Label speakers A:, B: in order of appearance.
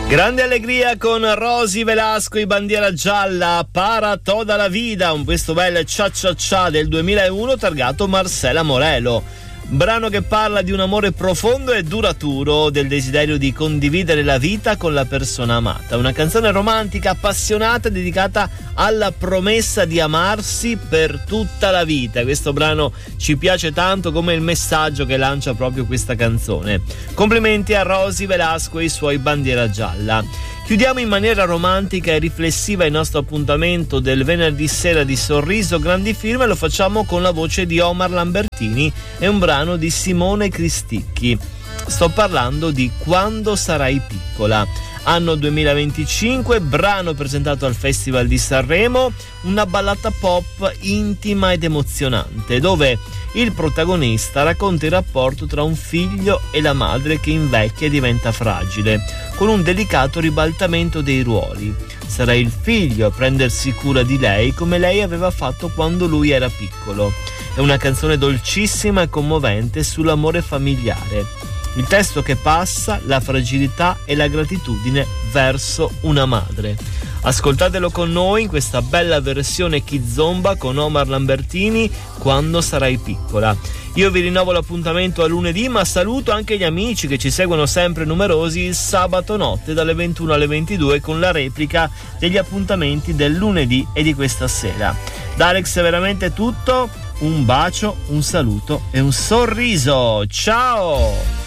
A: Grande allegria con Rosy Velasco e Bandiera Gialla, Para toda la vida, questo bel Cia Cia Cia del 2001 targato Marcela Morelo. Brano che parla di un amore profondo e duraturo, del desiderio di condividere la vita con la persona amata. Una canzone romantica, appassionata, dedicata alla promessa di amarsi per tutta la vita. Questo brano ci piace tanto, come il messaggio che lancia proprio questa canzone. Complimenti a Rosy Velasco e i suoi Bandiera Gialla. Chiudiamo in maniera romantica e riflessiva il nostro appuntamento del venerdì sera di Sorriso Grandi Firme, e lo facciamo con la voce di Omar Lambertini e un brano di Simone Cristicchi. Sto parlando di Quando sarai piccola. Anno 2025, brano presentato al Festival di Sanremo, una ballata pop intima ed emozionante, dove il protagonista racconta il rapporto tra un figlio e la madre che invecchia e diventa fragile, con un delicato ribaltamento dei ruoli. Sarà il figlio a prendersi cura di lei come lei aveva fatto quando lui era piccolo. È una canzone dolcissima e commovente sull'amore familiare. Il testo che passa, la fragilità e la gratitudine verso una madre. Ascoltatelo con noi in questa bella versione Kizomba con Omar Lambertini, Quando sarai piccola. Io vi rinnovo l'appuntamento a lunedì, ma saluto anche gli amici che ci seguono sempre numerosi il sabato notte dalle 21 alle 22 con la replica degli appuntamenti del lunedì e di questa sera. Da Alex è veramente tutto, un bacio, un saluto e un sorriso. Ciao!